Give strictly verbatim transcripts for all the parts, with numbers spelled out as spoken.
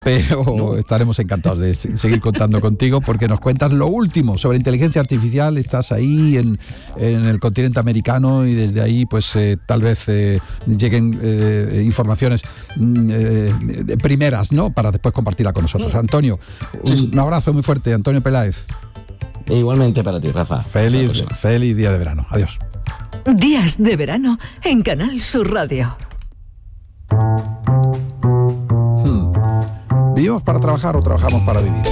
pero no. estaremos encantados de seguir contando contigo porque nos cuentas lo último sobre inteligencia artificial. Estás ahí en, en el continente americano y desde ahí pues eh, tal vez eh, lleguen eh, informaciones eh, primeras, ¿no? Para después compartirla con nosotros. Antonio, un, sí. un abrazo muy fuerte. Antonio Peláez. E igualmente para ti, Rafa. Feliz, feliz día de verano. Adiós. Días de verano en Canal Sur Radio. ¿Vivimos para trabajar o trabajamos para vivir?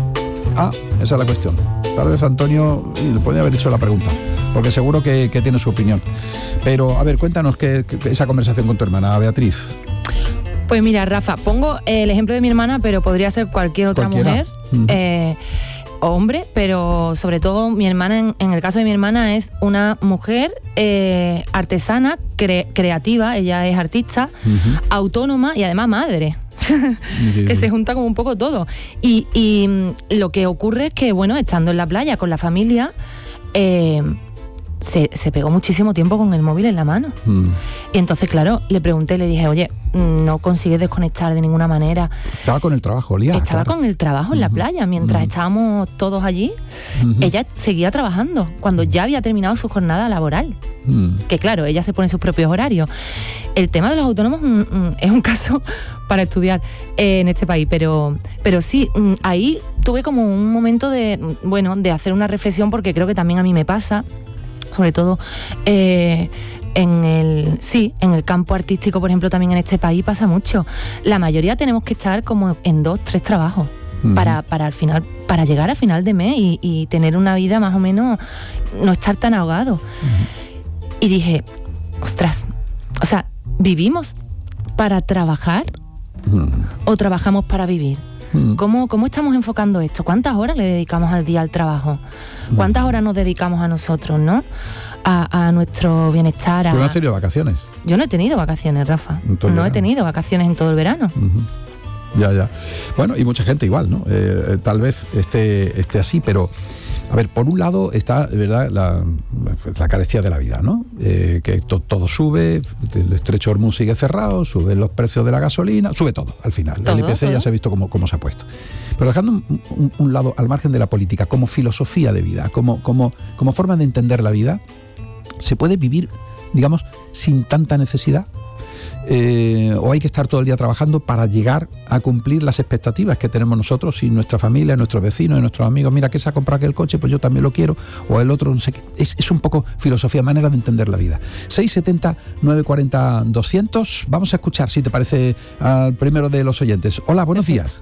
Ah, esa es la cuestión. Tal vez Antonio le podría haber hecho la pregunta, porque seguro que, que tiene su opinión. Pero, a ver, cuéntanos que, que esa conversación con tu hermana, Beatriz. Pues mira, Rafa, pongo el ejemplo de mi hermana, pero podría ser cualquier otra ¿Cualquiera? mujer, uh-huh. eh, hombre, pero sobre todo mi hermana, en, en el caso de mi hermana, es una mujer eh, artesana, cre- creativa, ella es artista, uh-huh. autónoma y además madre. que se junta como un poco todo y, y lo que ocurre es que bueno, estando en la playa con la familia eh, se, se pegó muchísimo tiempo con el móvil en la mano mm. y entonces claro, le pregunté, le dije, oye, no consigues desconectar de ninguna manera. Estaba con el trabajo, Lía. Estaba claro. con el trabajo en uh-huh. la playa, mientras uh-huh. estábamos todos allí, uh-huh. ella seguía trabajando cuando ya había terminado su jornada laboral. Uh-huh. Que claro, ella se pone sus propios horarios. El tema de los autónomos mm, mm, es un caso para estudiar eh, en este país, pero, pero sí, mm, ahí tuve como un momento de, bueno, de hacer una reflexión, porque creo que también a mí me pasa, sobre todo eh, en el sí, en el campo artístico, por ejemplo, también en este país pasa mucho. La mayoría tenemos que estar como en dos, tres trabajos uh-huh. para, para al final, para llegar a final de mes y, y tener una vida más o menos, no estar tan ahogado. Uh-huh. Y dije, ostras, o sea, ¿vivimos para trabajar uh-huh. o trabajamos para vivir? Uh-huh. ¿Cómo, ¿Cómo estamos enfocando esto? ¿Cuántas horas le dedicamos al día al trabajo? ¿Cuántas horas nos dedicamos a nosotros, no? A, a nuestro bienestar. A... ¿Tú no has tenido vacaciones? Yo no he tenido vacaciones, Rafa. No he tenido vacaciones en todo el verano. Uh-huh. Ya, ya. Bueno, y mucha gente igual, ¿no? Eh, tal vez esté, esté así, pero... A ver, por un lado está, de verdad, la, la carecía de la vida, ¿no? Eh, que to, todo sube, el estrecho Hormuz sigue cerrado, suben los precios de la gasolina, sube todo al final. ¿Todo? El I P C ¿todo? Ya se ha visto cómo, cómo se ha puesto. Pero dejando un, un, un lado, al margen de la política, como filosofía de vida, como, como, como forma de entender la vida, ¿se puede vivir, digamos, sin tanta necesidad? Eh, o hay que estar todo el día trabajando para llegar a cumplir las expectativas que tenemos nosotros y nuestra familia, nuestros vecinos y nuestros amigos. Mira, que se ha comprado aquel coche, pues yo también lo quiero, o el otro, no sé qué. Es, es un poco filosofía, manera de entender la vida. seis setenta, nueve cuarenta, doscientos. Vamos a escuchar, si te parece, al primero de los oyentes. Hola, buenos días.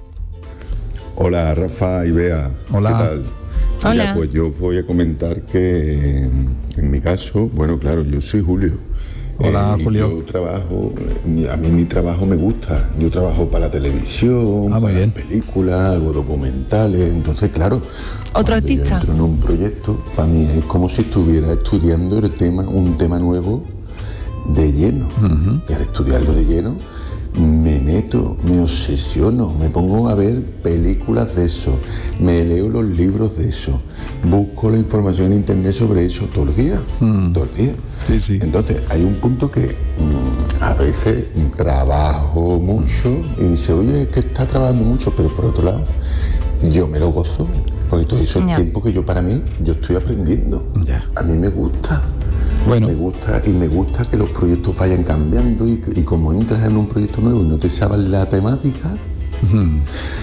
Hola, Rafa y Bea. Hola. ¿Qué tal? Hola. Mira, pues yo voy a comentar que en mi caso, bueno, claro, yo soy Julio. Hola, eh, Julio. Yo trabajo, a mí mi trabajo me gusta. Yo trabajo para la televisión, ah, para películas, hago documentales. Entonces, claro, otro artista. Yo entro en un proyecto, para mí es como si estuviera estudiando el tema, un tema nuevo de lleno. Uh-huh. Y al estudiarlo de lleno, me meto, me obsesiono, me pongo a ver películas de eso, me leo los libros de eso, busco la información en internet sobre eso todos los días, mm. todos los días. Sí, sí. Entonces hay un punto que mmm, a veces trabajo mucho y dice, oye, es que está trabajando mucho, pero por otro lado yo me lo gozo, porque todo eso es yeah. tiempo que yo para mí, yo estoy aprendiendo. Yeah. A mí me gusta. Bueno. Me gusta y me gusta que los proyectos vayan cambiando y, y como entras en un proyecto nuevo y no te sabes la temática, uh-huh.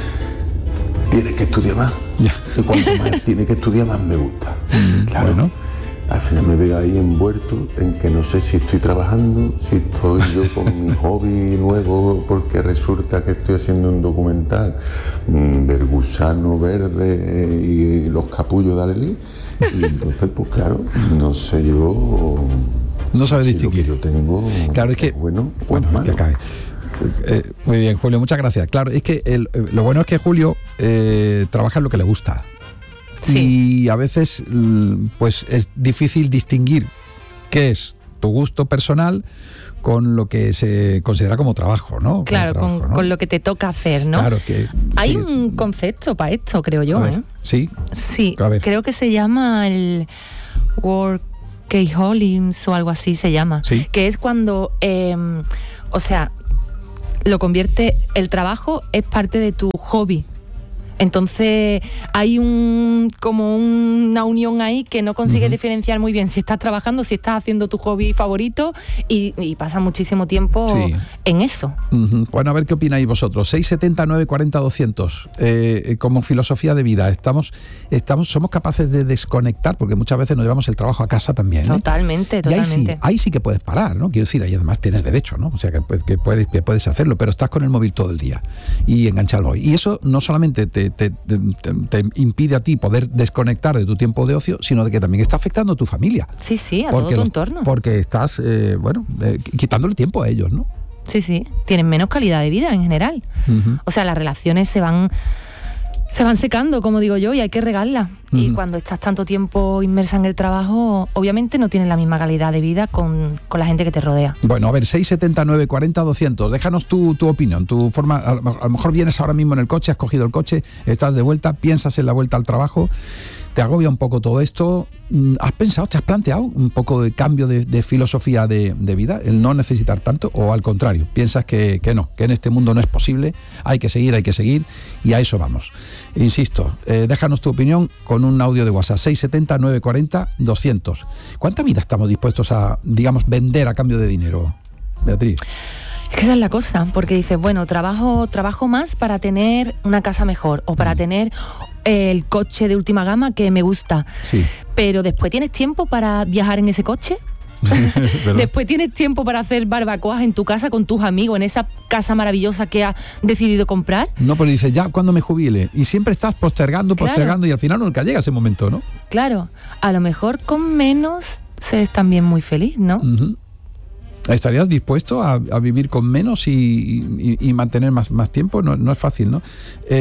tienes que estudiar más. Yeah. Y cuanto más tienes que estudiar, más me gusta. Uh-huh. Claro, bueno. Al final me veo ahí envuelto en que no sé si estoy trabajando, si estoy yo con mi hobby nuevo, porque resulta que estoy haciendo un documental mmm, del gusano verde y los capullos de Alelí. Y entonces, pues claro, no sé yo... No sabe si distinguir. Lo que yo tengo... Claro, es que... Bueno, bueno, pues que acabe. Eh, muy bien, Julio, muchas gracias. Claro, es que el, lo bueno es que Julio eh, trabaja en lo que le gusta. Sí. Y a veces, pues es difícil distinguir qué es tu gusto personal con lo que se considera como trabajo, ¿no? Claro, trabajo, con, ¿no? con lo que te toca hacer, ¿no? Claro que... Hay sí, un concepto para esto, creo yo, ver, ¿eh? ¿Sí? Sí, creo que se llama el workaholism o algo así se llama. ¿Sí? Que es cuando, eh, o sea, lo convierte, el trabajo es parte de tu hobby. Entonces hay un como una unión ahí que no consigues uh-huh. diferenciar muy bien si estás trabajando, si estás haciendo tu hobby favorito y, y pasas muchísimo tiempo sí. en eso. Uh-huh. Bueno, a ver qué opináis vosotros. seis setenta, nueve cuarenta, doscientos. Eh, como filosofía de vida, estamos, estamos, somos capaces de desconectar, porque muchas veces nos llevamos el trabajo a casa también. ¿eh? Totalmente, totalmente. Y ahí sí, ahí sí que puedes parar, ¿no? Quiero decir, ahí además tienes derecho, ¿no? O sea, que, que, puedes, que puedes hacerlo, pero estás con el móvil todo el día y enganchado. Y eso no solamente te Te, te, te impide a ti poder desconectar de tu tiempo de ocio, sino de que también está afectando a tu familia. Sí, sí, a todo tu lo, entorno. Porque estás, eh, bueno, eh, quitándole tiempo a ellos, ¿no? Sí, sí, tienen menos calidad de vida en general. Uh-huh. O sea, las relaciones se van se van secando, como digo yo, y hay que regarlas. Uh-huh. Y cuando estás tanto tiempo inmersa en el trabajo, obviamente no tienes la misma calidad de vida con, con la gente que te rodea. Bueno, a ver, seis setenta, nueve cuarenta, doscientos. Déjanos tu, tu opinión, tu forma. A lo, a lo mejor vienes ahora mismo en el coche, has cogido el coche, estás de vuelta, piensas en la vuelta al trabajo, te agobia un poco todo esto. ¿Has pensado, te has planteado un poco de cambio de, de filosofía de, de vida, el no necesitar tanto, o al contrario, piensas que, que no, que en este mundo no es posible, hay que seguir, hay que seguir, y a eso vamos? Insisto, eh, déjanos tu opinión con un audio de WhatsApp, seis setenta, nueve cuarenta, doscientos. ¿Cuánta vida estamos dispuestos a, digamos, vender a cambio de dinero, Beatriz? Es que esa es la cosa, porque dices, bueno, trabajo, trabajo más para tener una casa mejor, o para mm. tener el coche de última gama que me gusta. Sí. Pero después tienes tiempo para viajar en ese coche. Después tienes tiempo para hacer barbacoas en tu casa con tus amigos, en esa casa maravillosa que has decidido comprar. No, pero dices, ya cuando me jubile, y siempre estás postergando, postergando, claro. Y al final nunca llega ese momento, ¿no? Claro, a lo mejor con menos se es también muy feliz, ¿no? Uh-huh. ¿Estarías dispuesto a, a vivir con menos y, y, y mantener más, más tiempo? No, no es fácil, ¿no?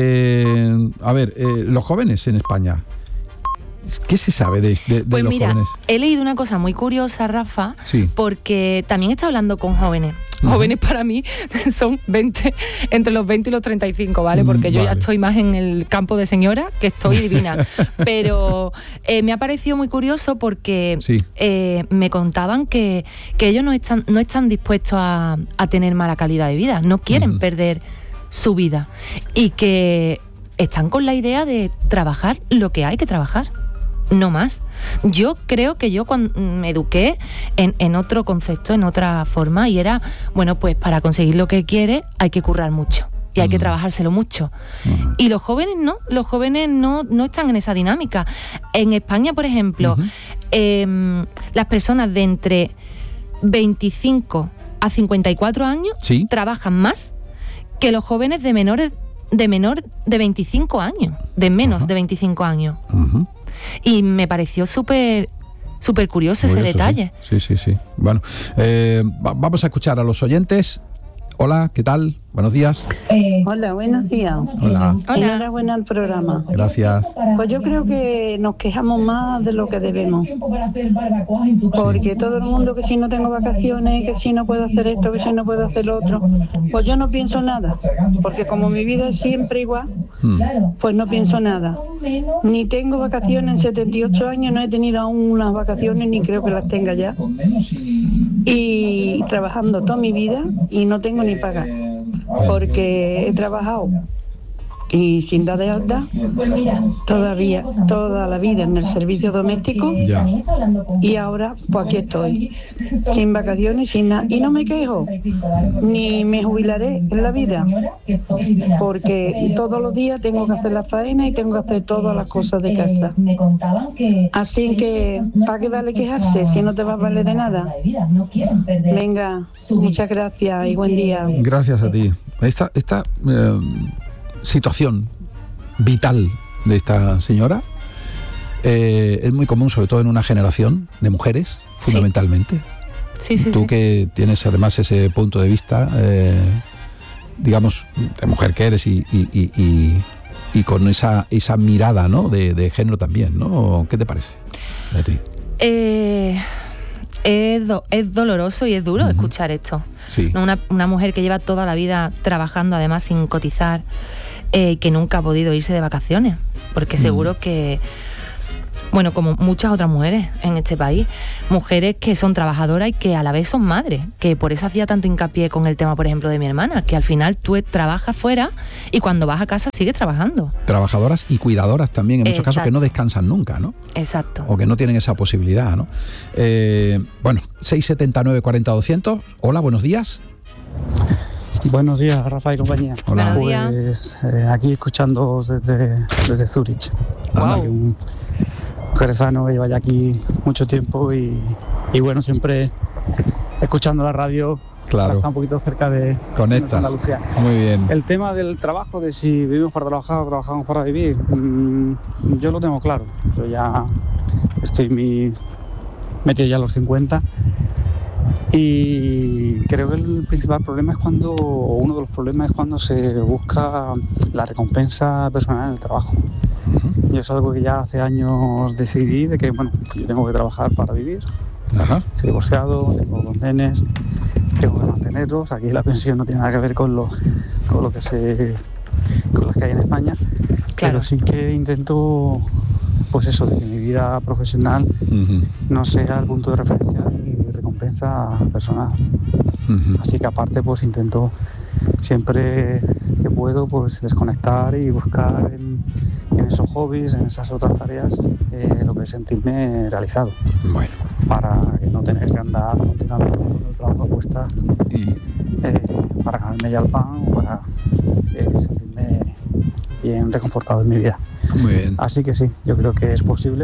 Eh, a ver, eh, los jóvenes en España, ¿qué se sabe de, de, de pues los mira, jóvenes? He leído una cosa muy curiosa, Rafa, sí. porque también está hablando con jóvenes. Uh-huh. Jóvenes para mí son veinte, entre los veinte y los treinta y cinco, ¿vale? Porque yo vale. ya estoy más en el campo de señora, que estoy divina. Pero eh, me ha parecido muy curioso porque sí. eh, me contaban que, que ellos no están, no están dispuestos a, a tener mala calidad de vida, no quieren uh-huh. perder su vida y que están con la idea de trabajar lo que hay que trabajar. No más. Yo creo que yo cuando me eduqué en, en otro concepto, en otra forma, y era, bueno, pues para conseguir lo que quieres hay que currar mucho y hay uh-huh. que trabajárselo mucho. Uh-huh. Y los jóvenes no, los jóvenes no, no están en esa dinámica. En España, por ejemplo, uh-huh. eh, las personas de entre veinticinco a cincuenta y cuatro años ¿sí? trabajan más que los jóvenes de menores de menor de veinticinco años, de menos uh-huh. de veinticinco años. Uh-huh. Y me pareció súper súper curioso, curioso ese detalle. Sí, sí, sí. sí. Bueno, eh, va- vamos a escuchar a los oyentes. Hola, ¿qué tal? Buenos días. Eh, Hola, buenos días. Hola. Hola. Enhorabuena al programa. Gracias. Pues yo creo que nos quejamos más de lo que debemos. Porque todo el mundo, que si no tengo vacaciones, que si no puedo hacer esto, que si no puedo hacer lo otro. Pues yo no pienso nada. Porque como mi vida es siempre igual, hmm. pues no pienso nada. Ni tengo vacaciones en setenta y ocho años, no he tenido aún unas vacaciones, ni creo que las tenga ya. Y trabajando toda mi vida y no tengo ni paga. Porque he trabajado y sin dar de alta todavía toda la vida en el servicio doméstico ya. Y ahora pues aquí estoy sin vacaciones, sin nada, y no me quejo ni me jubilaré en la vida porque todos los días tengo que hacer la faena y tengo que hacer todas las cosas de casa, así que ¿para qué vale quejarse si no te va a valer de nada? Venga, muchas gracias y buen día. Gracias a ti. Esta, esta eh, situación vital de esta señora eh, es muy común, sobre todo en una generación de mujeres, fundamentalmente. Sí, sí, Tú sí. que tienes además ese punto de vista, eh, digamos, de mujer que eres y, y, y, y, y con esa, esa mirada, ¿no? de, de género también, ¿no? ¿Qué te parece, Betty? Eh... Es, do, es doloroso y es duro uh-huh. escuchar esto. Sí. Una, una mujer que lleva toda la vida trabajando, además sin cotizar, eh, que nunca ha podido irse de vacaciones, porque uh-huh. seguro que Bueno, como muchas otras mujeres en este país, mujeres que son trabajadoras y que a la vez son madres, que por eso hacía tanto hincapié con el tema, por ejemplo, de mi hermana, que al final tú trabajas fuera y cuando vas a casa sigues trabajando. Trabajadoras y cuidadoras también, en muchos Exacto. casos que no descansan nunca, ¿no? Exacto. O que no tienen esa posibilidad, ¿no? Eh, bueno, seis setenta y nueve cuarenta doscientos. Hola, buenos días. Buenos días, Rafa y compañía. Hola. Pues eh, aquí escuchando desde, desde Zurich. Wow. Un jerezano que lleva ya aquí mucho tiempo y, y bueno, siempre escuchando la radio. Claro. Está un poquito cerca de, Conecta. de Andalucía. Muy bien. El tema del trabajo, de si vivimos para trabajar o trabajamos para vivir, mmm, yo lo tengo claro. Yo ya estoy mi, metido ya a los cincuenta. Y creo que el principal problema es cuando, uno de los problemas es cuando se busca la recompensa personal en el trabajo. Uh-huh. Yo es algo que ya hace años decidí de que, bueno, yo tengo que trabajar para vivir. Ajá. Estoy divorciado, tengo dos nenes, tengo que mantenerlos. Aquí la pensión no tiene nada que ver con lo, con lo que se, con las que hay en España. Claro. Pero sí que intento, pues eso, de que mi vida profesional uh-huh. no sea el punto de referencia de mi recompensa personal. Uh-huh. Así que aparte, pues intento siempre que puedo, pues desconectar y buscar en, en esos hobbies, en esas otras tareas, eh, lo que es sentirme realizado. Bueno. Para no tener que andar continuamente con el trabajo a cuesta y eh, para ganarme ya el pan o para eh, sentirme bien reconfortado en mi vida. Muy bien. Así que sí, yo creo que es posible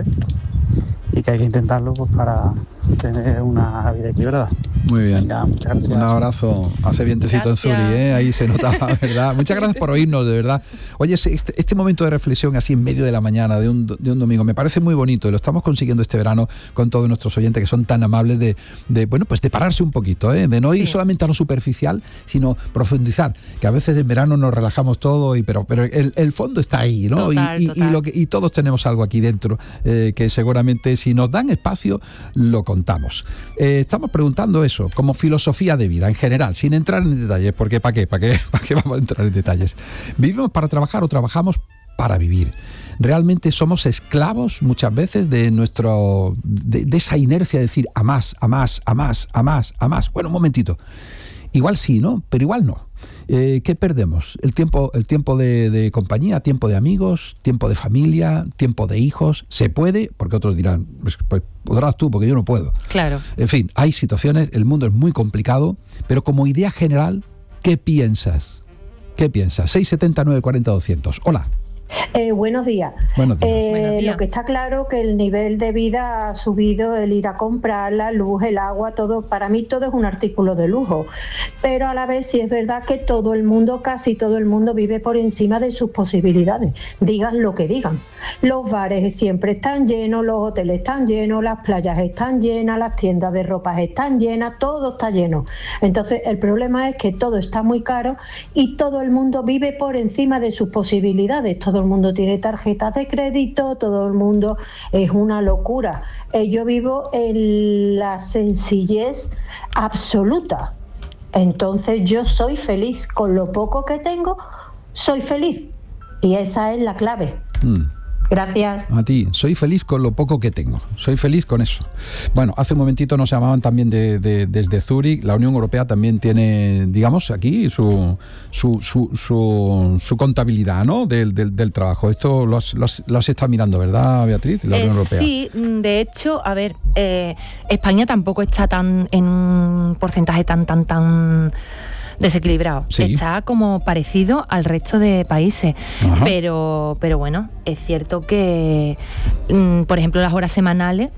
y que hay que intentarlo, pues, para tener una vida equilibrada. Muy bien. Venga, muchas gracias. Un abrazo. Hace vientecito en Zurich, ¿eh? Ahí se notaba, ¿verdad? Muchas gracias por oírnos, de verdad. Oye, este, este momento de reflexión así en medio de la mañana de un, de un domingo me parece muy bonito y lo estamos consiguiendo este verano con todos nuestros oyentes que son tan amables de, de bueno, pues de pararse un poquito, ¿eh? De no ir sí. solamente a lo superficial, sino profundizar, que a veces en verano nos relajamos todo, y pero, pero el, el fondo está ahí, ¿no? Total, y, y, total. Y, lo que, y todos tenemos algo aquí dentro eh, que seguramente si nos dan espacio lo contamos. Eh, estamos preguntando eso, como filosofía de vida en general, sin entrar en detalles, porque ¿para qué? ¿Para qué? ¿Para qué vamos a entrar en detalles? ¿Vivimos para trabajar o trabajamos para vivir? ¿Realmente somos esclavos muchas veces de nuestro de, de esa inercia de decir a más, a más, a más, a más, a más? Bueno, un momentito. Igual sí, ¿no? Pero igual no. Eh, ¿Qué perdemos? El tiempo, el tiempo de, de compañía, tiempo de amigos, tiempo de familia, tiempo de hijos. ¿Se puede? Porque otros dirán, pues, pues podrás tú, porque yo no puedo. Claro. En fin, hay situaciones, el mundo es muy complicado, pero como idea general, ¿qué piensas? ¿Qué piensas? seis setenta y nueve cuarenta doscientos. Hola. Eh, buenos días. Buenos días. Eh, Buenos días. Lo que está claro que el nivel de vida ha subido, el ir a comprar la luz, el agua, todo, para mí todo es un artículo de lujo, pero a la vez sí es verdad que todo el mundo, casi todo el mundo vive por encima de sus posibilidades, digan lo que digan. Los bares siempre están llenos, los hoteles están llenos, las playas están llenas, las tiendas de ropa están llenas, todo está lleno. Entonces el problema es que todo está muy caro y todo el mundo vive por encima de sus posibilidades. Todo Todo el mundo tiene tarjetas de crédito, todo el mundo, es una locura. Eh, yo vivo en la sencillez absoluta. Entonces yo soy feliz con lo poco que tengo, soy feliz. Y esa es la clave. Mm. Gracias. A ti. Soy feliz con lo poco que tengo. Soy feliz con eso. Bueno, hace un momentito nos llamaban también de, de, desde Zúrich. La Unión Europea también tiene, digamos, aquí su su, su, su, su contabilidad, ¿no? Del, del, del trabajo. Esto lo has, lo, has, lo has estado mirando, ¿verdad, Beatriz? La Unión eh, Europea. Sí, de hecho, a ver, eh, España tampoco está tan en un porcentaje tan, tan, tan... desequilibrado, sí. Está como parecido al resto de países. Ajá. pero pero bueno, es cierto que mmm, por ejemplo las horas semanales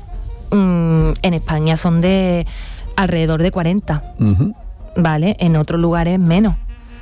mmm, en España son de alrededor de cuarenta, uh-huh. ¿Vale? En otros lugares menos.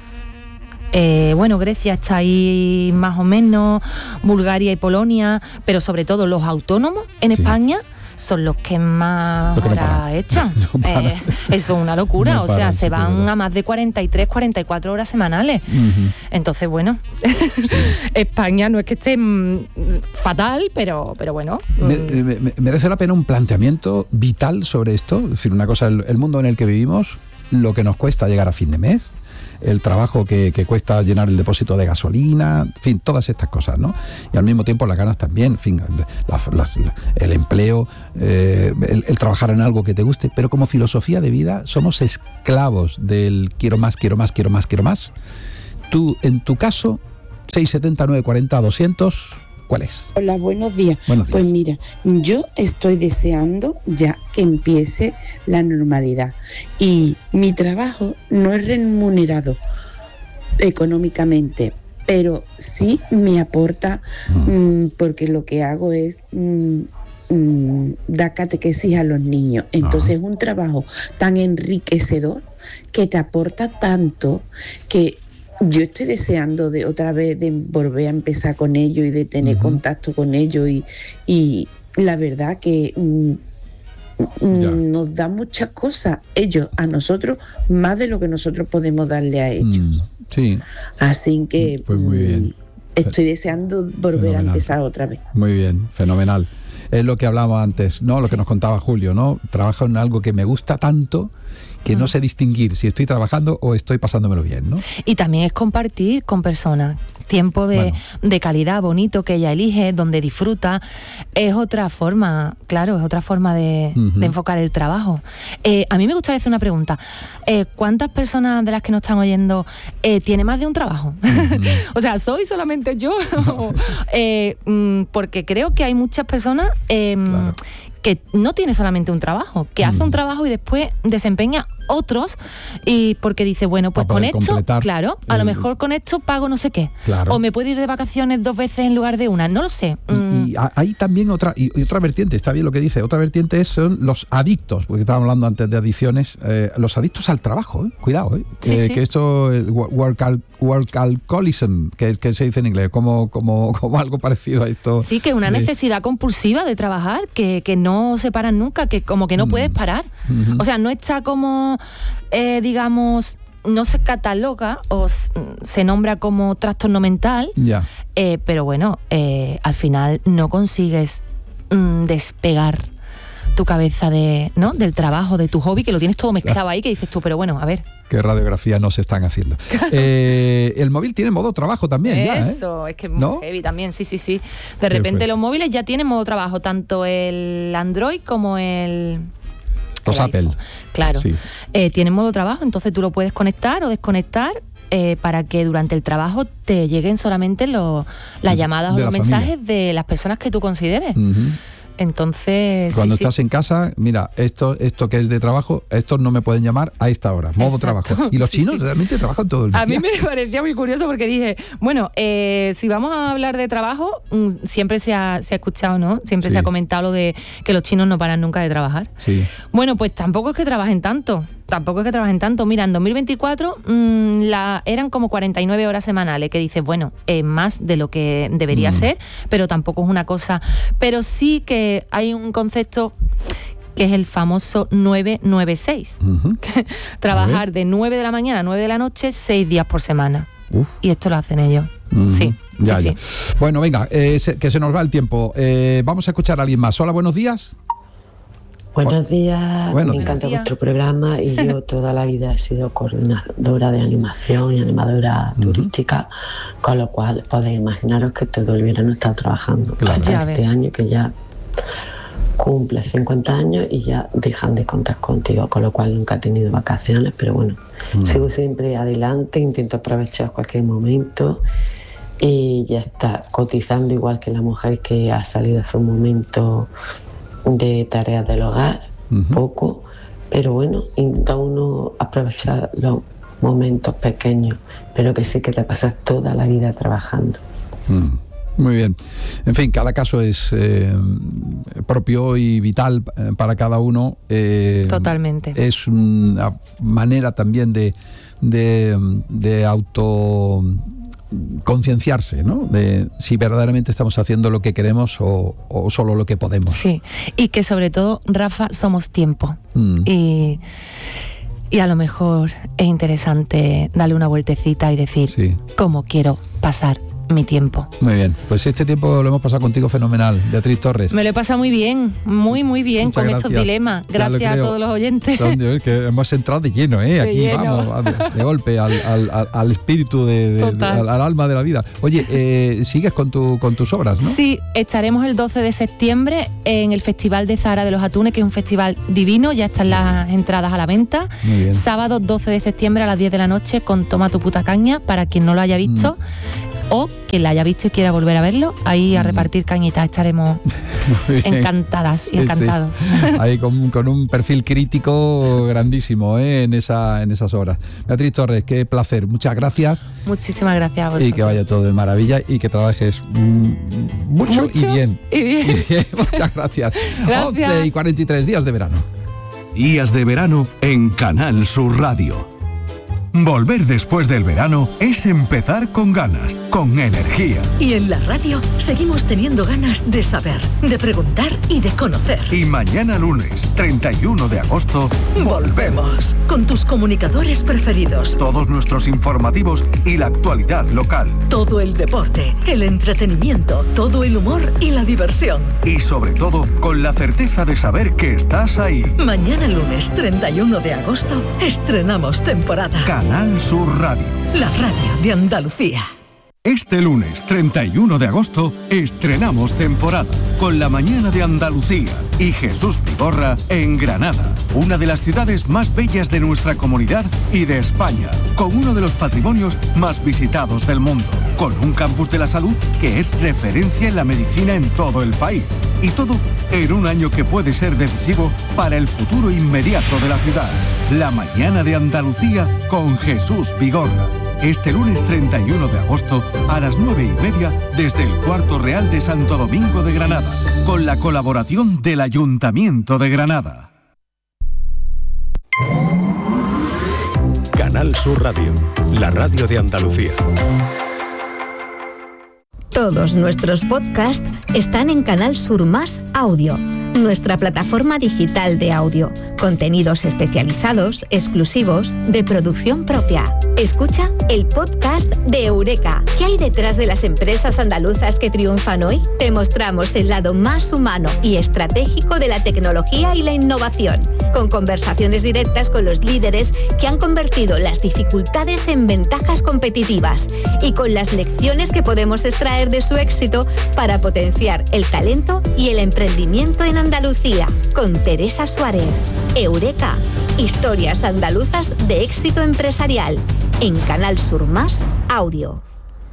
Eh, bueno, Grecia está ahí más o menos, Bulgaria y Polonia, pero sobre todo los autónomos en sí. España son los que más Lo que horas no echan. No eh, eso es una locura. No o sea, se van a más de cuarenta y tres, cuarenta y cuatro horas semanales. Uh-huh. Entonces, bueno, sí. España no es que esté mmm, fatal, pero, pero bueno. Me, me, merece la pena un planteamiento vital sobre esto. Es decir, una cosa, el, el mundo en el que vivimos, lo que nos cuesta llegar a fin de mes, el trabajo que, que cuesta llenar el depósito de gasolina, en fin, todas estas cosas, ¿no? Y al mismo tiempo las ganas también, en fin, las, las, el empleo, eh, el, el trabajar en algo que te guste, pero como filosofía de vida somos esclavos del quiero más, quiero más, quiero más, quiero más. Tú, en tu caso, seis setenta, nueve cuarenta, doscientos, ¿cuál es? Hola, buenos días. Buenos días. Pues mira, yo estoy deseando ya que empiece la normalidad y mi trabajo no es remunerado económicamente, pero sí me aporta mm. mmm, porque lo que hago es mmm, mmm, dar catequesis a los niños. Entonces es un trabajo tan enriquecedor que te aporta tanto que yo estoy deseando de otra vez de volver a empezar con ellos y de tener uh-huh. contacto con ellos y, y la verdad que mm, nos da muchas cosas ellos a nosotros más de lo que nosotros podemos darle a ellos. Mm, sí. Así que pues muy bien. Estoy deseando volver fenomenal. A empezar otra vez. Muy bien, fenomenal. Es lo que hablábamos antes, ¿no? Lo sí. que nos contaba Julio, ¿no? Trabajo en algo que me gusta tanto que no sé distinguir si estoy trabajando o estoy pasándomelo bien, ¿no? Y también es compartir con personas. Tiempo de, bueno. de calidad bonito que ella elige, donde disfruta, es otra forma, claro, es otra forma de, uh-huh. de enfocar el trabajo. Eh, a mí me gustaría hacer una pregunta. Eh, ¿Cuántas personas de las que nos están oyendo eh, tiene más de un trabajo? Uh-huh. O sea, ¿soy solamente yo? No. eh, porque creo que hay muchas personas eh, claro. que no tiene solamente un trabajo, que uh-huh. hace un trabajo y después desempeña otros, y porque dice, bueno, pues con esto, claro, a el... lo mejor con esto pago no sé qué, claro. o me puedo ir de vacaciones dos veces en lugar de una, no lo sé. Y, mm. y hay también otra y, y otra vertiente, está bien lo que dice, otra vertiente es, son los adictos, porque estábamos hablando antes de adicciones, eh, los adictos al trabajo, eh, cuidado, eh, sí, eh, sí. que esto, el work, al, work alcoholism, que, que se dice en inglés, como, como, como algo parecido a esto. Sí, que una de... necesidad compulsiva de trabajar, que, que no se paran nunca, que como que no mm. puedes parar. Mm-hmm. O sea, no está como... Eh, digamos, no se cataloga o se nombra como trastorno mental, yeah. eh, pero bueno, eh, al final no consigues mm, despegar tu cabeza de, ¿no? del trabajo, de tu hobby, que lo tienes todo mezclado ahí, que dices tú, pero bueno, a ver. ¿Qué radiografía no se están haciendo? eh, el móvil tiene modo trabajo también. Eso, ya, ¿eh? es que es muy ¿no? heavy también, sí, sí, sí. De repente los móviles ya tienen modo trabajo, tanto el Android como el... Los Apple. iPhone. Claro. Sí. Eh, tienen modo trabajo, entonces tú lo puedes conectar o desconectar eh, para que durante el trabajo te lleguen solamente lo, las llamadas o los mensajes familia. De las personas que tú consideres. Uh-huh. Entonces... Cuando sí, estás sí. en casa, mira, esto esto que es de trabajo, estos no me pueden llamar a esta hora, modo Exacto. trabajo. Y los sí, chinos sí. realmente trabajan todo el día. A mí me parecía muy curioso porque dije, bueno, eh, si vamos a hablar de trabajo, mm, siempre se ha, se ha escuchado, ¿no? Siempre sí. se ha comentado lo de que los chinos no paran nunca de trabajar. Sí. Bueno, pues tampoco es que trabajen tanto. Tampoco es que trabajen tanto. Mira, en dos mil veinticuatro mmm, la, eran como cuarenta y nueve horas semanales, que dices, bueno, es más de lo que debería mm. ser, pero tampoco es una cosa... Pero sí que hay un concepto que es el famoso nueve nueve seis. Uh-huh. Trabajar de nueve de la mañana a nueve de la noche, seis días por semana. Uf. Y esto lo hacen ellos. Uh-huh. Sí, ya, sí, ya. sí. Bueno, venga, eh, se, que se nos va el tiempo. Eh, vamos a escuchar a alguien más. Hola, buenos días. Buenos días, bueno, me encanta vuestro programa y yo toda la vida he sido coordinadora de animación y animadora uh-huh. turística, con lo cual podéis imaginaros que todo el verano he estado trabajando claro. hasta ya este ve. año que ya cumple cincuenta años y ya dejan de contar contigo, con lo cual nunca he tenido vacaciones, pero bueno, uh-huh. sigo siempre adelante, intento aprovechar cualquier momento y ya está, cotizando igual que la mujer que ha salido hace un momento de tareas del hogar, uh-huh. poco, pero bueno, intenta uno aprovechar los momentos pequeños, pero que sí que te pasas toda la vida trabajando. Mm. Muy bien. En fin, cada caso es eh, propio y vital para cada uno. Eh, Totalmente. Es una manera también de, de, de auto... concienciarse, ¿no? De si verdaderamente estamos haciendo lo que queremos o, o solo lo que podemos. Sí, y que sobre todo, Rafa, somos tiempo. Mm. Y, y a lo mejor es interesante darle una vueltecita y decir, sí. ¿cómo quiero pasar mi tiempo. Muy bien, pues este tiempo lo hemos pasado contigo fenomenal, Beatriz Torres. Me lo he pasado muy bien, muy muy bien. Muchas con gracias. Estos dilemas. Gracias a todos los oyentes. Son, que hemos entrado de lleno, ¿eh? De Aquí lleno. Vamos, de golpe al, al, al espíritu, de, de, de, al, al alma de la vida. Oye, eh, sigues con, tu, con tus obras, ¿no? Sí, estaremos el doce de septiembre en el Festival de Zahara de los Atunes, que es un festival divino, ya están las entradas a la venta. Muy bien. Sábado doce de septiembre a las diez de la noche con Toma tu puta caña, para quien no lo haya visto. Mm. O quien la haya visto y quiera volver a verlo, ahí a repartir cañitas estaremos encantadas y encantados. Sí. Ahí con, con un perfil crítico grandísimo, ¿eh? en, esa, en esas obras. Beatriz Torres, qué placer, muchas gracias. Muchísimas gracias a vosotros. Y que vaya todo de maravilla y que trabajes mm, mucho, mucho y bien. Y bien. Y bien. Muchas gracias. Gracias. once y cuarenta y tres días de verano. Días de verano en Canal Sur Radio. Volver después del verano es empezar con ganas, con energía. Y en la radio seguimos teniendo ganas de saber, de preguntar y de conocer. Y mañana lunes, treinta y uno de agosto, volvemos con tus comunicadores preferidos. Todos nuestros informativos y la actualidad local. Todo el deporte, el entretenimiento, todo el humor y la diversión. Y sobre todo, con la certeza de saber que estás ahí. Mañana lunes, treinta y uno de agosto, estrenamos temporada. Canal Sur Radio. La radio de Andalucía. Este lunes treinta y uno de agosto estrenamos temporada con La Mañana de Andalucía y Jesús Vigorra en Granada, una de las ciudades más bellas de nuestra comunidad y de España, con uno de los patrimonios más visitados del mundo, con un campus de la salud que es referencia en la medicina en todo el país. Y todo en un año que puede ser decisivo para el futuro inmediato de la ciudad. La Mañana de Andalucía con Jesús Vigorra. Este lunes treinta y uno de agosto a las nueve y media desde el Cuarto Real de Santo Domingo de Granada, con la colaboración del Ayuntamiento de Granada. Canal Sur Radio, la radio de Andalucía. Todos nuestros podcasts están en Canal Sur Más Audio, nuestra plataforma digital de audio. Contenidos especializados, exclusivos, de producción propia. Escucha el podcast de Eureka. ¿Qué hay detrás de las empresas andaluzas que triunfan hoy? Te mostramos el lado más humano y estratégico de la tecnología y la innovación, con conversaciones directas con los líderes que han convertido las dificultades en ventajas competitivas y con las lecciones que podemos extraer de su éxito para potenciar el talento y el emprendimiento en Andalucía. Con Teresa Suárez. Eureka. Historias andaluzas de éxito empresarial. En Canal Sur Más Audio.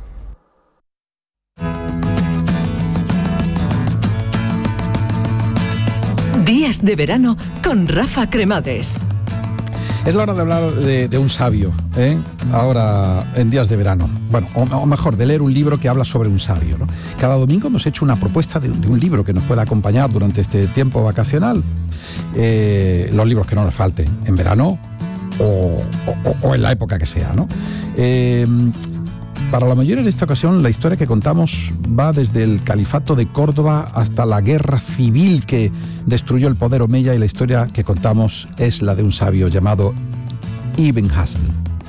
Días de verano con Rafa Cremades. Es la hora de hablar de, de un sabio, ¿eh? Ahora en días de verano. Bueno, o, o mejor, de leer un libro que habla sobre un sabio, ¿no? Cada domingo hemos hecho una propuesta de, de un libro que nos pueda acompañar durante este tiempo vacacional. Eh, los libros que no nos falten en verano o, o, o en la época que sea, ¿no? Eh, Para la mayoría en esta ocasión la historia que contamos va desde el califato de Córdoba hasta la guerra civil que destruyó el poder omeya, y la historia que contamos es la de un sabio llamado Ibn Hazm.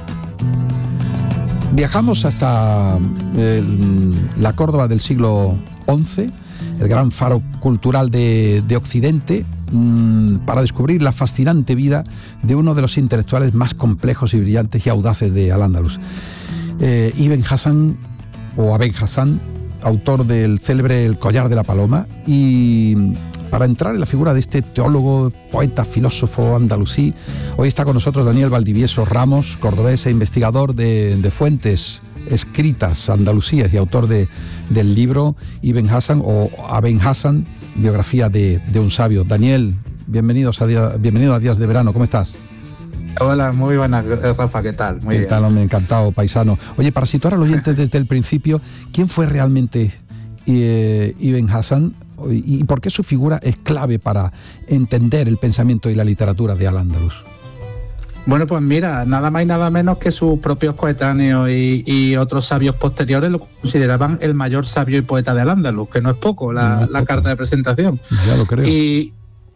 Viajamos hasta el, la Córdoba del siglo once, el gran faro cultural de, de Occidente, mmm, para descubrir la fascinante vida de uno de los intelectuales más complejos y brillantes y audaces de Al-Ándalus. Eh, Ibn Hazm, o Aben Hassan, autor del célebre El collar de la paloma. Y para entrar en la figura de este teólogo, poeta, filósofo andalusí, hoy está con nosotros Daniel Valdivieso Ramos, cordobés e investigador de, de fuentes escritas andalusíes y autor de, del libro Ibn Hazm o Aben Hassan, biografía de, de un sabio. Daniel, bienvenidos a día, bienvenido a Días de Verano, ¿cómo estás? Hola, muy buenas, Rafa, ¿qué tal? Muy ¿Qué bien. tal, hombre? Encantado, paisano. Oye, para situar al oyente desde el principio, ¿quién fue realmente eh, Ibn Hazm y, y por qué su figura es clave para entender el pensamiento y la literatura de Al-Ándalus? Bueno, pues mira, nada más y nada menos que sus propios coetáneos y, y otros sabios posteriores lo consideraban el mayor sabio y poeta de Al-Ándalus, que no es poco la, no es la poco. Carta de presentación. Ya lo creo. Y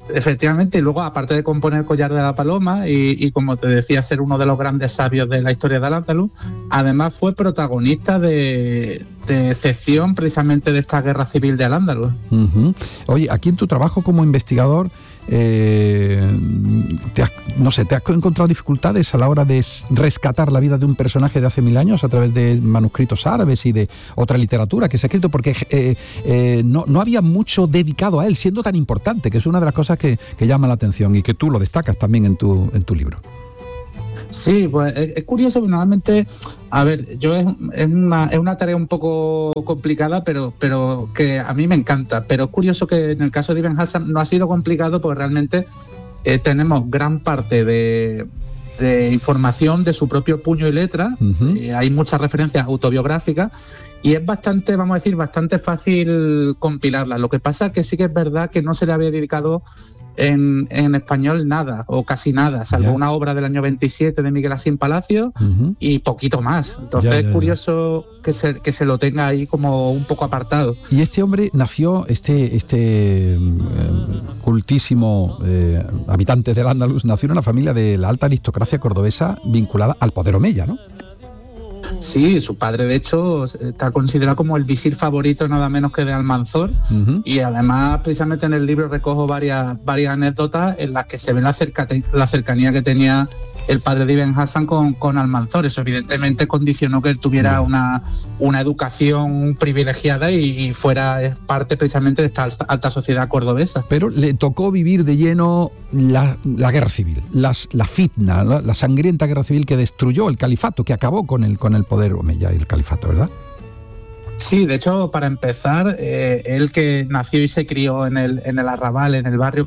efectivamente, y luego aparte de componer el Collar de la Paloma y, y como te decía, ser uno de los grandes sabios de la historia de Al-Ándalus, además fue protagonista de, de excepción precisamente de esta guerra civil de Al-Ándalus. Uh-huh. Oye, aquí en tu trabajo como investigador, eh, te has, no sé, ¿te has encontrado dificultades a la hora de rescatar la vida de un personaje de hace mil años a través de manuscritos árabes y de otra literatura que se ha escrito? Porque eh, eh, no, no había mucho dedicado a él, siendo tan importante, que es una de las cosas que, que llama la atención y que tú lo destacas también en tu, en tu libro. Sí, pues es, es curioso, normalmente, a ver, yo es, es, una, es una tarea un poco complicada, pero, pero que a mí me encanta. Pero es curioso que en el caso de Ibn Hazm no ha sido complicado porque realmente eh, tenemos gran parte de, de información de su propio puño y letra. Uh-huh. Eh, hay muchas referencias autobiográficas y es bastante, vamos a decir, bastante fácil compilarlas. Lo que pasa es que sí que es verdad que no se le había dedicado En, en español nada o casi nada, salvo yeah. una obra del año veintisiete de Miguel Asín Palacio uh-huh. y poquito más. Entonces yeah, yeah, es curioso yeah. que, se, que se lo tenga ahí como un poco apartado. Y este hombre nació, este, este eh, cultísimo eh, habitante del Al-Ándalus, nació en una familia de la alta aristocracia cordobesa vinculada al poder omeya, ¿no? Sí, su padre de hecho está considerado como el visir favorito nada menos que de Almanzor, uh-huh. y además precisamente en el libro recojo varias, varias anécdotas en las que se ve la, cerca, la cercanía que tenía el padre de Ibn Hazm con, con Almanzor. Eso evidentemente condicionó que él tuviera uh-huh. una, una educación privilegiada y, y fuera parte precisamente de esta alta sociedad cordobesa. Pero le tocó vivir de lleno la, la guerra civil, las, la fitna, la, la sangrienta guerra civil que destruyó el califato, que acabó con el, con el poder omeya y el califato, ¿verdad? Sí, de hecho, para empezar, eh, él que nació y se crió en el, en el Arrabal, en el barrio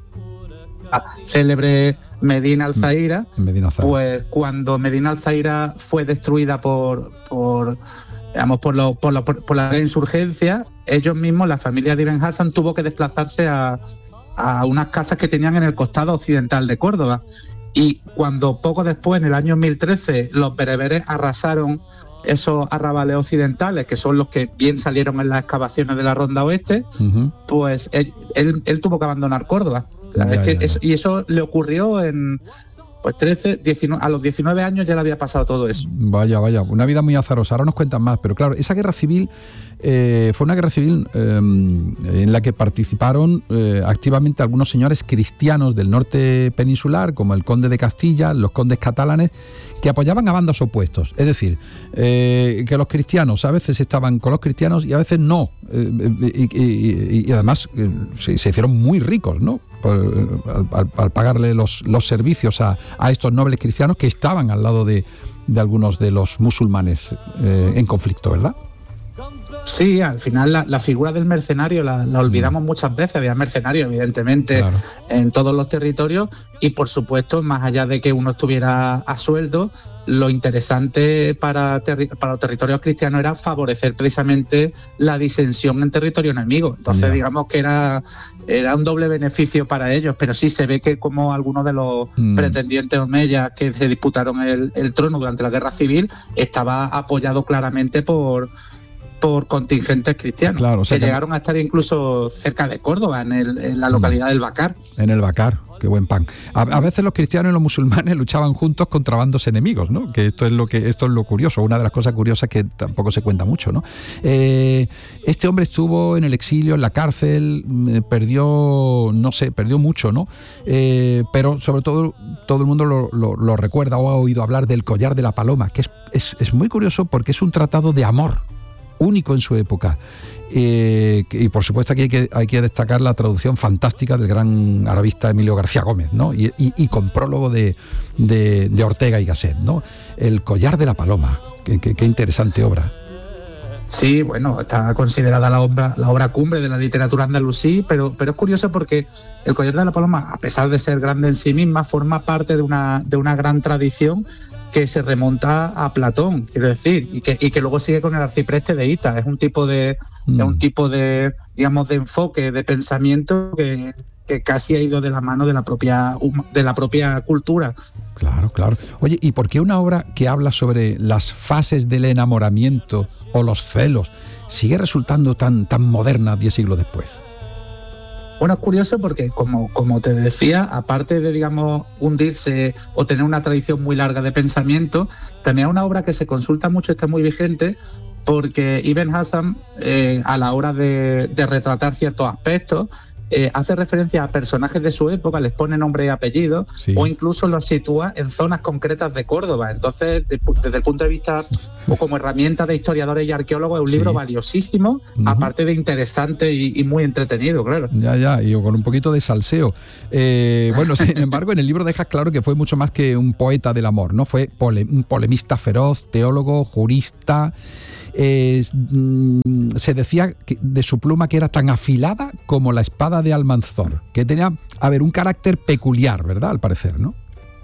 célebre Medina Al-Zahira, Medina Al-Zahira, pues cuando Medina Al-Zahira fue destruida por, por digamos, por, lo, por, lo, por la insurgencia, ellos mismos, la familia de Ibn Hazm, tuvo que desplazarse a, a unas casas que tenían en el costado occidental de Córdoba. Y cuando poco después, en el año mil trece, los bereberes arrasaron esos arrabales occidentales, que son los que bien salieron en las excavaciones de la Ronda Oeste, uh-huh. pues él, él, él tuvo que abandonar Córdoba. O sea, ya, es que ya, eso, y eso le ocurrió en pues trece, diecinueve, a los diecinueve años ya le había pasado todo eso. Vaya, vaya, una vida muy azarosa. Ahora nos cuentan más, pero claro, esa guerra civil eh, fue una guerra civil eh, en la que participaron eh, activamente algunos señores cristianos del norte peninsular, como el conde de Castilla, los condes catalanes, que apoyaban a bandos opuestos. Es decir, eh, que los cristianos a veces estaban con los cristianos y a veces no. Eh, y, y, y además eh, se, se hicieron muy ricos, ¿no? Por, al, al, al pagarle los, los servicios a, a estos nobles cristianos que estaban al lado de, de algunos de los musulmanes eh, en conflicto, ¿verdad? Sí, al final la, la figura del mercenario la, la olvidamos mm. muchas veces. Había mercenarios, evidentemente, claro, en todos los territorios y, por supuesto, más allá de que uno estuviera a sueldo, lo interesante para, terri- para los territorios cristianos era favorecer precisamente la disensión en territorio enemigo. Entonces, yeah. digamos que era, era un doble beneficio para ellos, pero sí se ve que como algunos de los mm. pretendientes omeyas que se disputaron el, el trono durante la guerra civil estaba apoyado claramente por... por contingentes cristianos, claro, o sea, que, que llegaron a estar incluso cerca de Córdoba, en, el, en la localidad del Bacar. En el Bacar, qué buen pan. A, a veces los cristianos y los musulmanes luchaban juntos contra bandos enemigos, ¿no? Que esto es lo que esto es lo curioso, una de las cosas curiosas que tampoco se cuenta mucho, ¿no? Eh, este hombre estuvo en el exilio, en la cárcel, eh, perdió, no sé, perdió mucho, ¿no? Eh, pero sobre todo todo el mundo lo, lo, lo recuerda o ha oído hablar del Collar de la Paloma, que es, es, es muy curioso porque es un tratado de amor único en su época, eh, y por supuesto aquí hay que, hay que destacar la traducción fantástica del gran arabista Emilio García Gómez, ¿no? y, y, y con prólogo de, de, de Ortega y Gasset, ¿no? El Collar de la Paloma, qué, qué, qué interesante obra. Sí, bueno, está considerada la obra, la obra cumbre de la literatura andalusí, pero, pero es curioso porque el Collar de la Paloma, a pesar de ser grande en sí misma, forma parte de una, de una gran tradición que se remonta a Platón, quiero decir, y que, y que luego sigue con el arcipreste de Hita. Es un tipo de, mm. es un tipo de, digamos, de enfoque, de pensamiento que, que casi ha ido de la mano de la propia, de la propia cultura. Claro, claro. Oye, ¿y por qué una obra que habla sobre las fases del enamoramiento o los celos sigue resultando tan, tan moderna diez siglos después? Bueno, es curioso porque, como, como te decía, aparte de, digamos, hundirse o tener una tradición muy larga de pensamiento, también es una obra que se consulta mucho, está muy vigente, porque Ibn Hazm, eh, a la hora de, de retratar ciertos aspectos, eh, hace referencia a personajes de su época, les pone nombre y apellido, sí. o incluso los sitúa en zonas concretas de Córdoba. Entonces, de, desde el punto de vista o como herramienta de historiadores y arqueólogos, es un sí. libro valiosísimo, uh-huh. aparte de interesante y, y muy entretenido, claro. Ya, ya, y con un poquito de salseo. Eh, bueno, sin embargo, en el libro dejas claro que fue mucho más que un poeta del amor, ¿no? Fue pole, un polemista feroz, teólogo, jurista. Eh, mm, se decía que de su pluma que era tan afilada como la espada de Almanzor, que tenía, a ver, un carácter peculiar, ¿verdad? Al parecer, ¿no?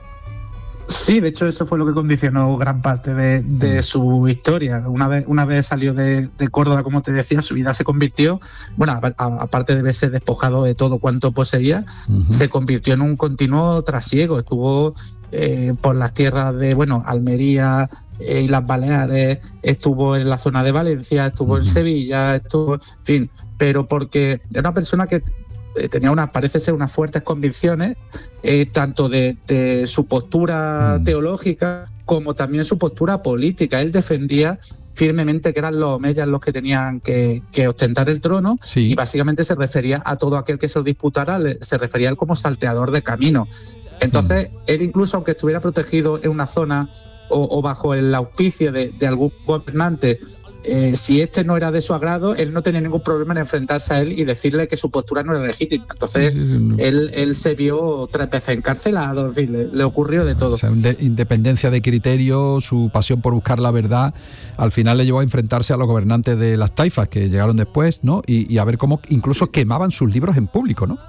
Sí, de hecho eso fue lo que condicionó gran parte de, de mm. su historia. Una vez, una vez salió de, de Córdoba, como te decía, su vida se convirtió, bueno, a, a, aparte de verse despojado de todo cuanto poseía, uh-huh. se convirtió en un continuo trasiego. Estuvo eh, por las tierras de, bueno, Almería eh, y las Baleares, estuvo en la zona de Valencia, estuvo uh-huh. en Sevilla, estuvo, en fin, pero porque era una persona que tenía una, parece ser unas fuertes convicciones, eh, tanto de, de su postura mm. teológica como también su postura política. Él defendía firmemente que eran los omeyas los que tenían que, que ostentar el trono, sí. y básicamente se refería a todo aquel que se lo disputara, se refería a él como salteador de camino. Entonces, mm. él incluso, aunque estuviera protegido en una zona o, o bajo el auspicio de, de algún gobernante, Eh, si este no era de su agrado, él no tenía ningún problema en enfrentarse a él y decirle que su postura no era legítima. Entonces, sí, sí, no. él, él se vio tres veces encarcelado, en fin, le, le ocurrió de todo. O sea, de independencia de criterio, su pasión por buscar la verdad, al final le llevó a enfrentarse a los gobernantes de las taifas que llegaron después, ¿no? Y, y a ver cómo incluso quemaban sus libros en público, ¿no?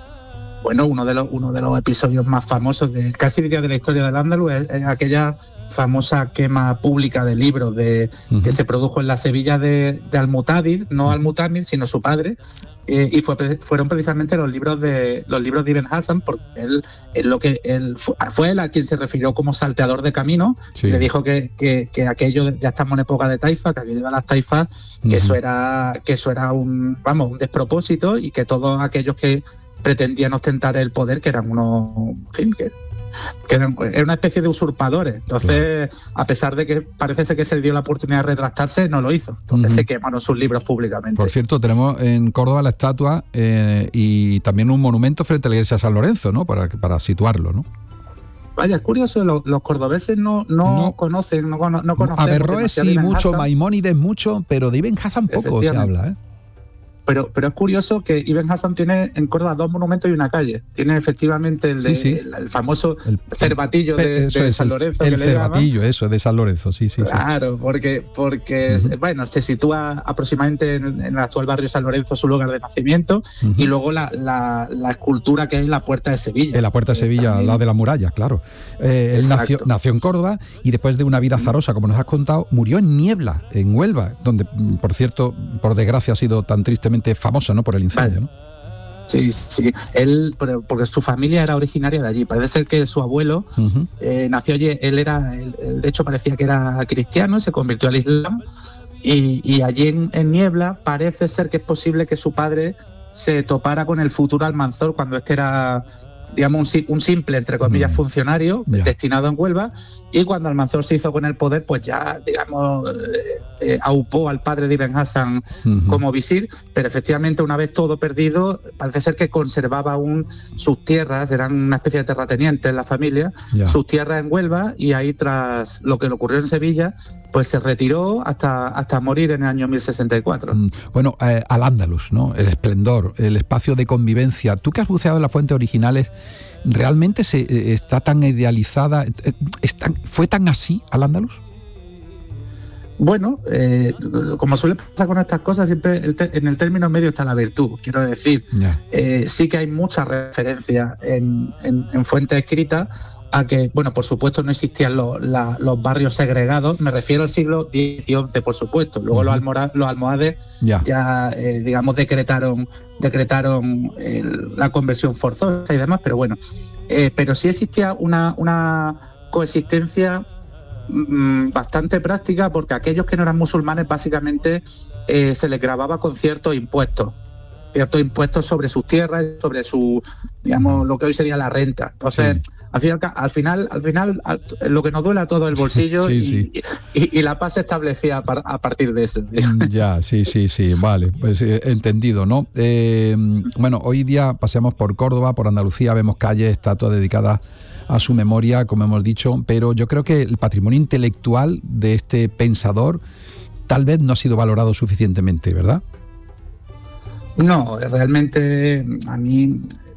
Bueno, uno de los uno de los episodios más famosos de casi diría de la historia del Andaluz es, es aquella famosa quema pública de libros de uh-huh. que se produjo en la Sevilla de, de Al-Mutádir, no Al-Mutámid, sino su padre, eh, y fue, fueron precisamente los libros de los libros de Ibn Hazm, porque él, él lo que él fue, fue él a quien se refirió como salteador de camino, sí. le dijo que, que, que aquello de, ya estamos en época de taifa, que aquello de las taifas, uh-huh. que eso era que eso era un vamos un despropósito y que todos aquellos que pretendían ostentar el poder, que eran unos, en fin, que, que eran, era una especie de usurpadores. Entonces, claro. a pesar de que parece ser que se le dio la oportunidad de retractarse, no lo hizo. Entonces uh-huh. se quemaron sus libros públicamente. Por cierto, tenemos en Córdoba la estatua eh, y también un monumento frente a la iglesia de San Lorenzo, ¿no? Para, para situarlo, ¿no? Vaya, es curioso, los, los cordobeses no, no, no conocen, no, no conocen. Averroes sí, mucho, Maimónides mucho, pero de Ibn Hazm poco se habla, ¿eh? Pero, pero es curioso que Ibn Hazm tiene en Córdoba dos monumentos y una calle. Tiene efectivamente el, de, sí, sí. el, el famoso el, cervatillo de, de es, San Lorenzo. El, el cervatillo, eso, de San Lorenzo, sí, sí. Claro, sí. porque, porque uh-huh. bueno, se sitúa aproximadamente en, en el actual barrio San Lorenzo, su lugar de nacimiento, uh-huh. y luego la, la, la escultura que es la Puerta de Sevilla. En la Puerta de Sevilla, también. Al lado de la muralla, claro. Eh, él nació, nació en Córdoba y después de una vida azarosa, como nos has contado, murió en Niebla, en Huelva, donde, por cierto, por desgracia ha sido tan tristemente famosa, ¿no? Por el incendio, ¿no? Sí, sí. Él, porque su familia era originaria de allí. Parece ser que su abuelo uh-huh. eh, nació allí. Él era, él, de hecho, parecía que era cristiano, se convirtió al Islam. Y, y allí en, en Niebla parece ser que es posible que su padre se topara con el futuro Almanzor cuando este era, digamos, un, un simple, entre comillas, mm. funcionario yeah. destinado en Huelva, y cuando Almanzor se hizo con el poder, pues ya, digamos, eh, eh, aupó al padre de Ibn Hazm uh-huh. como visir, pero efectivamente una vez todo perdido, parece ser que conservaba aún sus tierras, eran una especie de terratenientes en la familia, yeah. sus tierras en Huelva, y ahí tras lo que le ocurrió en Sevilla, pues se retiró hasta, hasta morir en el año mil sesenta y cuatro. Mm. Bueno, eh, Al-Ándalus, ¿no? El esplendor, el espacio de convivencia. Tú que has buceado en las fuentes originales, ¿realmente se, eh, está tan idealizada? Eh, es tan, ¿Fue tan así Al-Ándalus? Bueno, eh, como suele pasar con estas cosas, siempre el te, en el término medio está la virtud. Quiero decir, yeah. eh, sí que hay muchas referencias en, en, en fuentes escritas a que, bueno, por supuesto no existían los, la, los barrios segregados. Me refiero al siglo diez y once, por supuesto. Luego uh-huh. los, almora, los almohades yeah. ya, eh, digamos, decretaron decretaron el, la conversión forzosa y demás, pero bueno. Eh, pero sí existía una, una coexistencia bastante práctica, porque aquellos que no eran musulmanes básicamente eh, se les grababa con ciertos impuestos. ciertos impuestos sobre sus tierras, sobre su, digamos, lo que hoy sería la renta. Entonces, sí. al, final, al final, al final, lo que nos duele a todo el bolsillo sí, y, sí. Y, y la paz se establecía a partir de eso. Ya, sí, sí, sí, vale, pues eh, entendido, ¿no? Eh, bueno, hoy día paseamos por Córdoba, por Andalucía, vemos calles, estatuas dedicadas a su memoria, como hemos dicho, pero yo creo que el patrimonio intelectual de este pensador tal vez no ha sido valorado suficientemente, ¿verdad? No, realmente a mí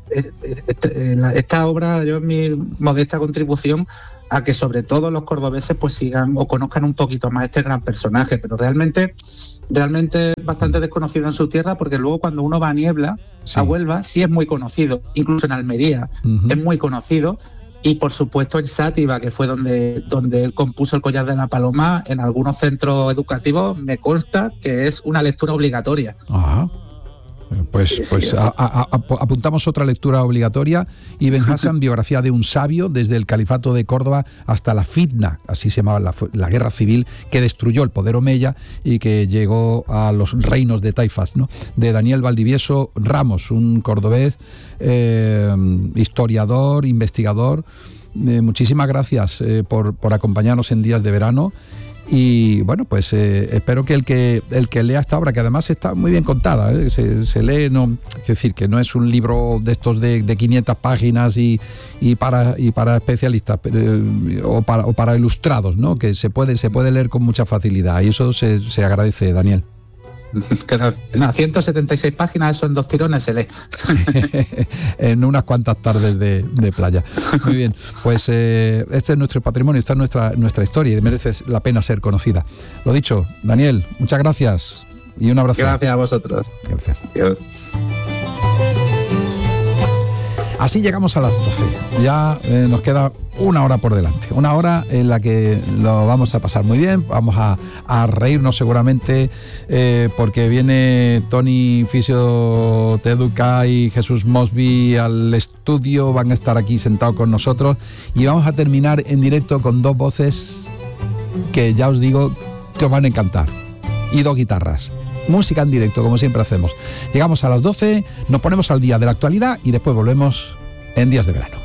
esta obra, yo en mi modesta contribución a que sobre todo los cordobeses pues sigan o conozcan un poquito más este gran personaje, pero realmente realmente es bastante desconocido en su tierra, porque luego cuando uno va a Niebla, sí. a Huelva, sí es muy conocido, incluso en Almería uh-huh. es muy conocido. Y por supuesto en Sátiva, que fue donde, donde él compuso El collar de la paloma, en algunos centros educativos me consta que es una lectura obligatoria. Ajá. Pues, sí, pues sí, a, a, a, apuntamos otra lectura obligatoria. Ibn Hasan, biografía de un sabio, desde el califato de Córdoba hasta la fitna, así se llamaba la, la guerra civil que destruyó el poder omeya y que llegó a los reinos de taifas, ¿no? De Daniel Valdivieso Ramos, un cordobés, eh, historiador, investigador. Eh, muchísimas gracias eh, por, por acompañarnos en Días de Verano. Y bueno, pues eh, espero que el que el que lea esta obra, que además está muy bien contada, ¿eh? se, se lee, no, es decir, que no es un libro de estos de, de quinientas páginas y, y para y para especialistas pero, o para o para ilustrados, ¿no? Que se puede se puede leer con mucha facilidad y eso se, se agradece, Daniel. No, ciento setenta y seis páginas, eso en dos tirones se lee. En unas cuantas tardes de, de playa. Muy bien, pues eh, este es nuestro patrimonio, esta es nuestra, nuestra historia y merece la pena ser conocida. Lo dicho, Daniel, muchas gracias y un abrazo. Gracias a vosotros. Gracias. Adiós. Así llegamos a las doce. Ya eh, nos queda una hora por delante. Una hora en la que lo vamos a pasar muy bien. Vamos a, a reírnos seguramente eh, porque viene Tony Fisio Teduca y Jesús Mosby al estudio. Van a estar aquí sentados con nosotros y vamos a terminar en directo con dos voces que ya os digo que os van a encantar. Y dos guitarras. Música en directo, como siempre hacemos. Llegamos a las doce, nos ponemos al día de la actualidad y después volvemos en Días de Verano.